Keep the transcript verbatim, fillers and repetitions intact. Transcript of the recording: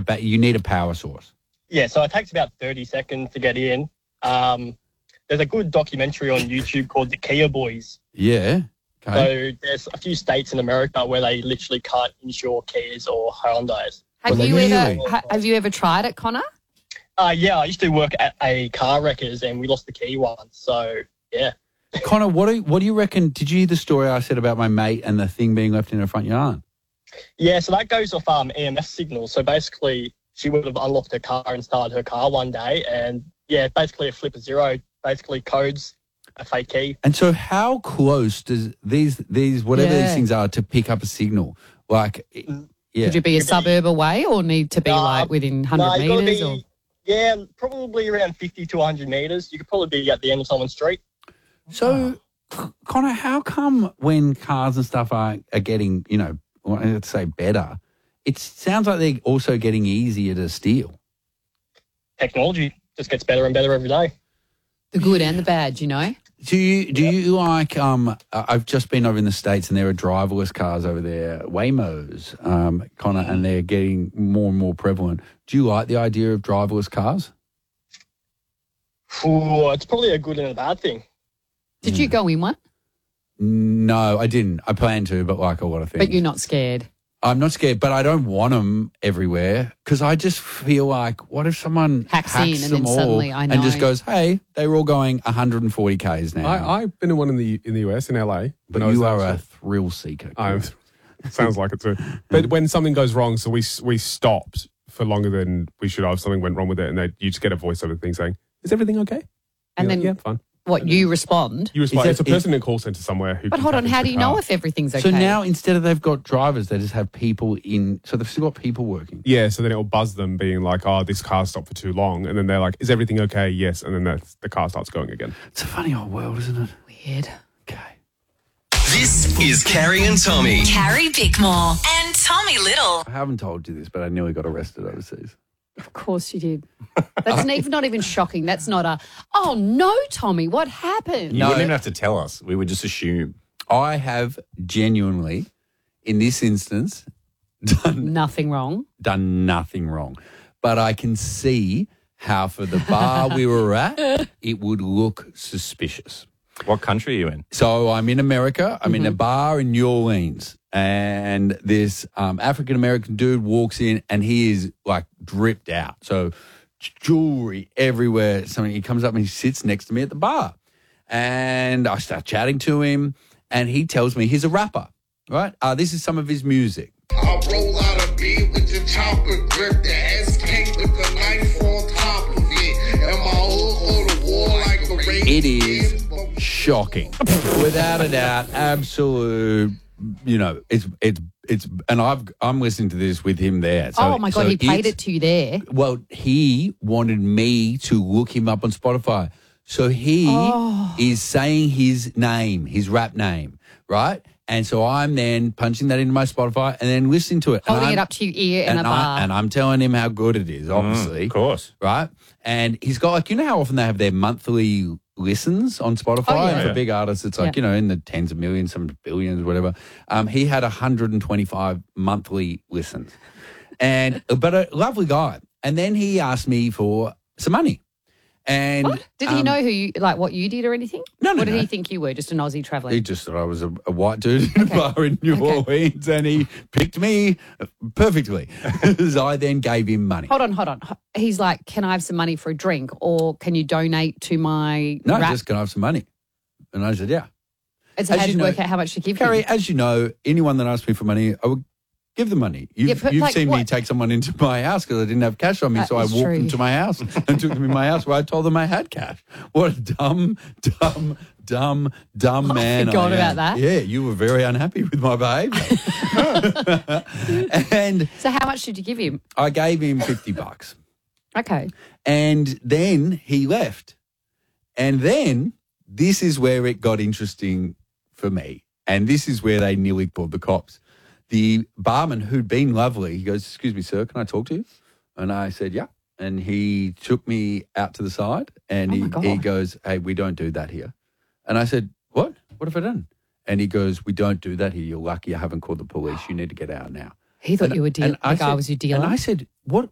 ba- you need a power source. Yeah, so it takes about thirty seconds to get in. Um, there's a good documentary on YouTube called The Kia Boys. Yeah. Okay. So there's a few states in America where they literally can't insure Kias or Hyundais. Have Well, you really? ever ha- have you ever tried it, Connor? Uh, yeah, I used to work at a car wreckers and we lost the key once. So, yeah. Connor, what do, what do you reckon? Did you hear the story I said about my mate and the thing being left in her front yard? Yeah, so that goes off um, E M S signals. So basically, she would have unlocked her car and started her car one day. And, yeah, basically a flip of zero, basically codes a fake key. And so how close does these, these whatever Yeah. these things are, to pick up a signal? Like, yeah. Could you be a suburb away or need to be Nah, like within one nah, hundred you gotta metres? be- Or Yeah, probably around fifty to one hundred metres. You could probably be at the end of someone's street. So, Connor, how come when cars and stuff are, are getting, you know, well, let's say better, it sounds like they're also getting easier to steal? Technology just gets better and better every day. the good and the bad, you know? Do you do you like? Um, I've just been over in the States, and there are driverless cars over there, Waymos, um, Connor, and they're getting more and more prevalent. Do you like the idea of driverless cars? Ooh, it's probably a good and a bad thing. Did you go in one? No, I didn't. I plan to, but like a lot of things. But you're not scared? I'm not scared, but I don't want them everywhere because I just feel like, what if someone Hacks hacks, in and them then all suddenly, I and just know. goes, hey, they were all going one hundred forty kays now. I, I've been in one in the in the U S, in L A. but when I was you are there. a thrill seeker. I'm, sounds like it too. But when something goes wrong, so we we stopped for longer than we should have. Something went wrong with it, and they, you just get a voiceover thing saying, "Is everything okay?" And You're then like, yeah, fine. what, you respond? You respond. that- It's a person in a call center somewhere who. But can hold on, tap how into do you the know car. if everything's okay? So now instead of they've got drivers, they just have people in. So they've still got people working. Yeah, so then it'll buzz them, being like, "Oh, this car stopped for too long," and then they're like, "Is everything okay?" Yes, and then that's, the car starts going again. It's a funny old world, isn't it? Weird. Okay. This is Carrie and Tommy. Carrie Bickmore and Tommy Little. I haven't told you this, but I nearly got arrested overseas. Of course you did. That's not even, not even shocking. That's not a, oh no, Tommy, what happened? You No. wouldn't even have to tell us. We would just assume. I have genuinely, in this instance, done Nothing wrong. done nothing wrong. But I can see how for the bar we were at, it would look suspicious. What country are you in? So I'm in America. I'm in a bar in New Orleans. And this um, African-American dude walks in and he is like dripped out. So jewelry everywhere. So he comes up and he sits next to me at the bar. And I start chatting to him and he tells me he's a rapper, right? Uh, this is some of his music. I roll out a beat with the chopper grip, the S K with the knife on top of it, and my hook on the wall like a raven. It is shocking. Without a doubt, absolute, you know, it's, it's, it's, and I've, I'm listening to this with him there. So, oh my God, so he played it's- it to you there. Well, he wanted me to look him up on Spotify. So he Oh. is saying his name, his rap name, right? And so I'm then punching that into my Spotify and then listening to it. And Holding I'm- it up to your ear in and a bar. I, and I'm telling him how good it is, obviously. Of course. Right? And he's got, like, you know how often they have their monthly listens on Spotify? Oh, yeah. And for Yeah. big artists, it's like, Yeah. you know, in the tens of millions, some billions, whatever. Um, he had one hundred twenty-five monthly listens. And, but a lovely guy. And then he asked me for some money. And What? Did he um, know who you, like what you did or anything? No, no, What did no. he think you were? Just an Aussie travelling? He just thought I was a, a white dude in a bar in New Okay. Orleans, and he picked me perfectly. So I then gave him money. Hold on, hold on. He's like, can I have some money for a drink or can you donate to my No, rap? just can I have some money? And I said, yeah. And so as how did you you work know- out how much to give Carrie, him? as you know, anyone that asks me for money, I would give them money. You've, Yeah, but you've like seen me what- take someone into my house because I didn't have cash on me, That so I is walked true. them to my house and took them in my house where I told them I had cash. What a dumb, dumb, dumb, dumb I man forgot I am. about that. Yeah, you were very unhappy with my behaviour. And So how much did you give him? I gave him fifty bucks. Okay. And then he left. And then this is where it got interesting for me. And this is where they nearly called the cops. The barman, who'd been lovely, he goes, excuse me, sir, can I talk to you? And I said, yeah. And he took me out to the side and Oh, he, my God. he goes, hey, we don't do that here. And I said, what? What have I done? And he goes, we don't do that here. You're lucky I haven't called the police. You need to get out now. He thought And- you were deal- and the I guy said- was your dealer. And I said, what